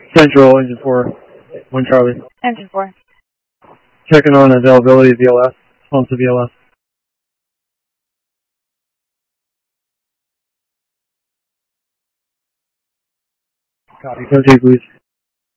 Central, Engine 4, 1 Charlie. Engine 4. Checking on availability of VLS, pumps of VLS. Copy, code 2 please.